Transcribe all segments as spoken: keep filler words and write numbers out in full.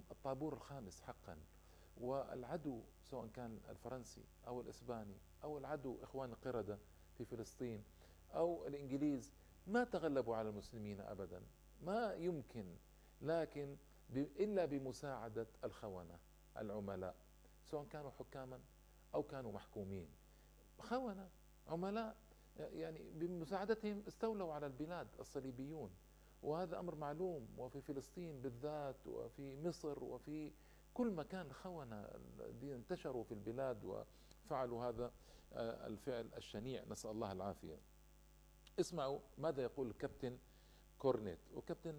هم الطابور الخامس حقا. والعدو سواء كان الفرنسي أو الإسباني أو العدو إخوان القردة في فلسطين أو الإنجليز ما تغلبوا على المسلمين أبدا، ما يمكن. لكن إلا بمساعدة الخونة العملاء، سواء كانوا حكاما أو كانوا محكومين. خونة عملاء، يعني بمساعدتهم استولوا على البلاد الصليبيون، وهذا أمر معلوم. وفي فلسطين بالذات وفي مصر وفي كل مكان خونة انتشروا في البلاد وفعلوا هذا الفعل الشنيع، نسأل الله العافية. اسمعوا ماذا يقول الكابتن كورنيت، وكابتن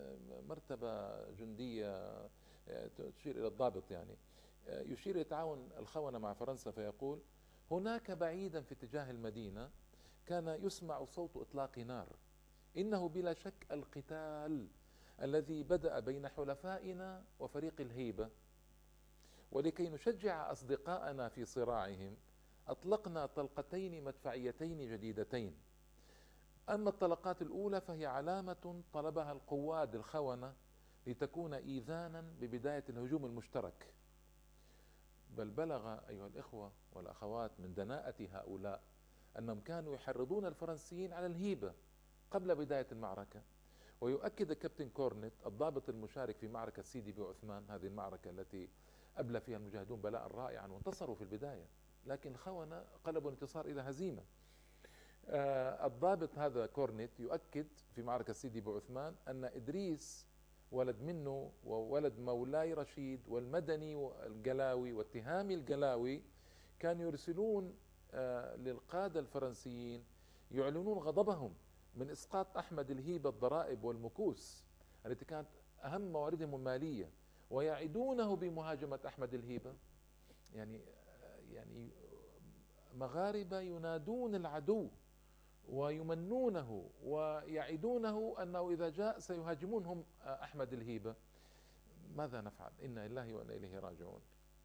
مرتبة جندية تشير إلى الضابط، يعني يشير إلى تعاون الخونة مع فرنسا، فيقول: هناك بعيدا في اتجاه المدينة كان يسمع صوت إطلاق نار، إنه بلا شك القتال الذي بدأ بين حلفائنا وفريق الهيبة، ولكي نشجع أصدقائنا في صراعهم أطلقنا طلقتين مدفعيتين جديدتين. أما الطلقات الأولى فهي علامة طلبها القواد الخونة لتكون إيذانا ببداية الهجوم المشترك. بل بلغ أيها الإخوة والأخوات من دناءة هؤلاء أنهم كانوا يحرضون الفرنسيين على الهيبة قبل بداية المعركة. ويؤكد الكابتن كورنيت الضابط المشارك في معركة سيدي بوعثمان، هذه المعركة التي أبلى فيها المجاهدون بلاء رائعا وانتصروا في البداية، لكن الخونة قلبوا الانتصار إلى هزيمة. آه الضابط هذا كورنيت يؤكد في معركة سيدي بوعثمان أن إدريس ولد منه وولد مولاي رشيد والمدني والجلاوي والتهامي الجلاوي كانوا يرسلون آه للقادة الفرنسيين يعلنون غضبهم من إسقاط أحمد الهيبة الضرائب والمكوس التي كانت أهم مواردهم المالية، ويعدونه بمهاجمة أحمد الهيبة. يعني يعني مغاربة ينادون العدو ويمنونه ويعدونه أنه إذا جاء سيهاجمونهم أحمد الهيبة. ماذا نفعل؟ إنا لله وإنا إليه راجعون.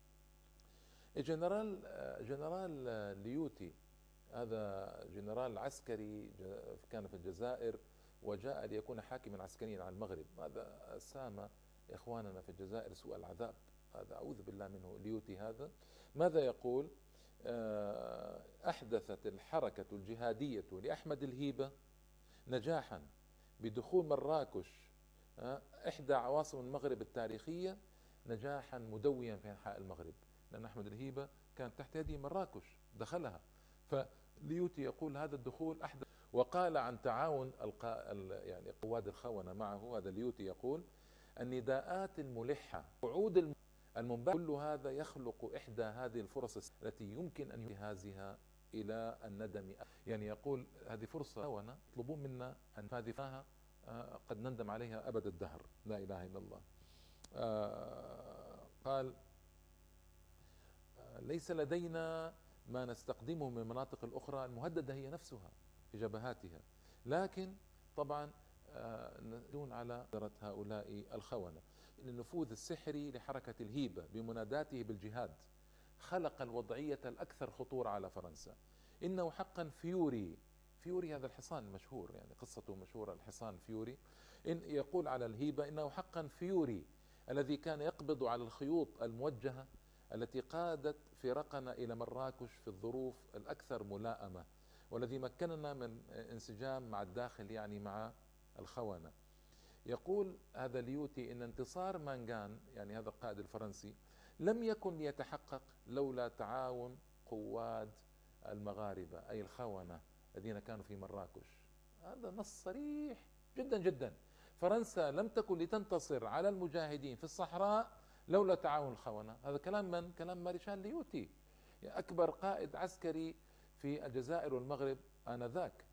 الجنرال جنرال ليوتي، هذا جنرال عسكري كان في الجزائر وجاء ليكون حاكما عسكريا على المغرب. هذا سام إخواننا في الجزائر سوء العذاب، هذا أعوذ بالله منه. ليوتي هذا ماذا يقول؟ أحدثت الحركة الجهادية لأحمد الهيبة نجاحا بدخول مراكش، إحدى عواصم المغرب التاريخية، نجاحا مدويا في أنحاء المغرب، لأن أحمد الهيبة كانت تحت يده مراكش دخلها. فليوتي يقول هذا الدخول أحدث. وقال عن تعاون القا... يعني قواد الخونة معه، هذا ليوتي يقول: النداءات الملحة، وعود المنبعث، كل هذا يخلق إحدى هذه الفرص التي يمكن أن ينتهزها إلى الندم. يعني يقول هذه فرصة خونة يطلبون منا أن هذه قد نندم عليها أبد الدهر، لا إله إلا الله. آه قال: ليس لدينا ما نستقدمه من المناطق الأخرى المهددة هي نفسها في جبهاتها، لكن طبعا ندون على قدرة هؤلاء الخونة. النفوذ السحري لحركة الهيبة بمناداته بالجهاد خلق الوضعية الأكثر خطورة على فرنسا. إنه حقا فيوري، فيوري هذا الحصان المشهور، يعني قصته مشهورة، الحصان فيوري. إن يقول على الهيبة إنه حقا فيوري الذي كان يقبض على الخيوط الموجهة التي قادت فرقنا إلى مراكش في الظروف الأكثر ملائمة، والذي مكننا من انسجام مع الداخل، يعني مع الخونة. يقول هذا ليوتي إن انتصار مانغان، يعني هذا القائد الفرنسي، لم يكن ليتحقق لولا تعاون قواد المغاربة أي الخونة الذين كانوا في مراكش. هذا نص صريح جدا جدا. فرنسا لم تكن لتنتصر على المجاهدين في الصحراء لولا تعاون الخونة. هذا كلام من؟ كلام مارشال ليوتي، أكبر قائد عسكري في الجزائر والمغرب آنذاك.